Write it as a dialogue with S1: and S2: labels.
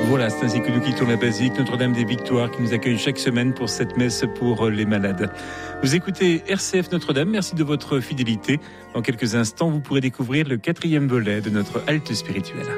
S1: Voilà, c'est ainsi que nous quittons la basilique Notre-Dame des Victoires qui nous accueille chaque semaine pour cette messe pour les malades. Vous écoutez RCF Notre-Dame, merci de votre fidélité. Dans quelques instants, vous pourrez découvrir le 4e volet de notre halte spirituelle.